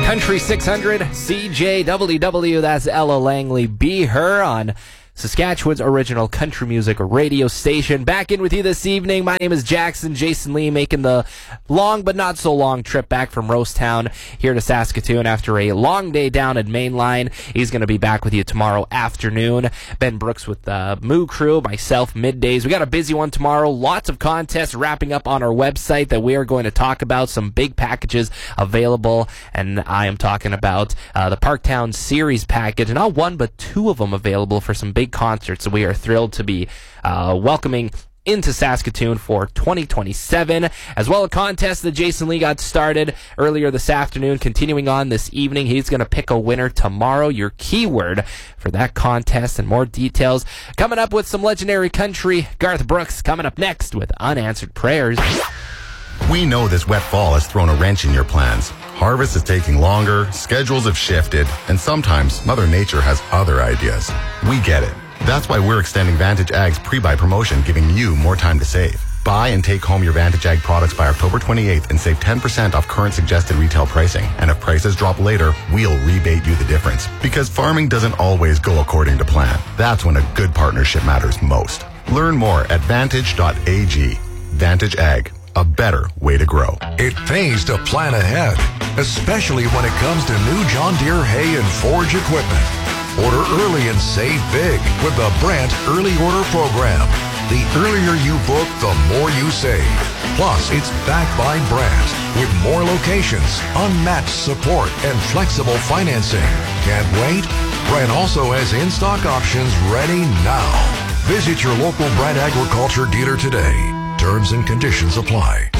Country 600, CJWW, that's Ella Langley, Be Her on Saskatchewan's original country music radio station. Back in with you this evening. My name is Jackson. Jason Lee making the long but not so long trip back from Rosetown here to Saskatoon after a long day down at Mainline. He's going to be back with you tomorrow afternoon. Ben Brooks with the Moo Crew, myself middays. We got a busy one tomorrow. Lots of contests wrapping up on our website that we are going to talk about. Some big packages available, and I am talking about the Parktown Series package. Not one, but two of them available for some big concerts that we are thrilled to be welcoming into Saskatoon for 2027, as well a contest that Jason Lee got started earlier this afternoon. Continuing on this evening, he's going to pick a winner tomorrow. Your keyword for that contest and more details coming up with some legendary country. Garth Brooks coming up next with Unanswered Prayers. We know this wet fall has thrown a wrench in your plans. Harvest is taking longer, schedules have shifted, and sometimes Mother Nature has other ideas. We get it. That's why we're extending Vantage Ag's pre-buy promotion, giving you more time to save. Buy and take home your Vantage Ag products by October 28th and save 10% off current suggested retail pricing. And if prices drop later, we'll rebate you the difference. Because farming doesn't always go according to plan. That's when a good partnership matters most. Learn more at vantage.ag. Vantage Ag. A better way to grow. It pays to plan ahead, especially when it comes to new John Deere hay and forage equipment. Order early and save big with the Brandt Early Order Program. The earlier you book, the more you save. Plus, it's backed by Brandt with more locations, unmatched support, and flexible financing. Can't wait? Brandt also has in-stock options ready now. Visit your local Brandt Agriculture dealer today. Terms and conditions apply.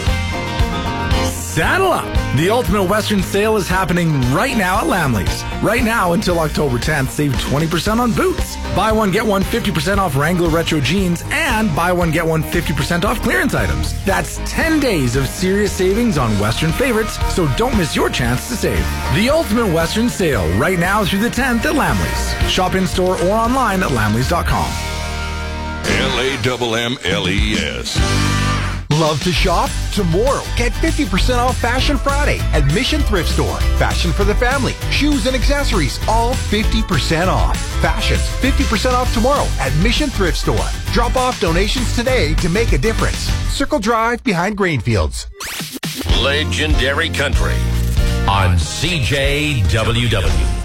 Saddle up! The Ultimate Western Sale is happening right now at Lamley's. Right now until October 10th, save 20% on boots. Buy one, get one 50% off Wrangler Retro Jeans, and buy one, get one 50% off clearance items. That's 10 days of serious savings on Western favorites, so don't miss your chance to save. The Ultimate Western Sale, right now through the 10th at Lamley's. Shop in-store or online at lamleys.com. LAMMLES. Love to shop? Tomorrow, get 50% off Fashion Friday at Mission Thrift Store. Fashion for the family, shoes and accessories, all 50% off. Fashions, 50% off tomorrow at Mission Thrift Store. Drop off donations today to make a difference. Circle Drive behind Grainfields. Legendary Country on CJWW.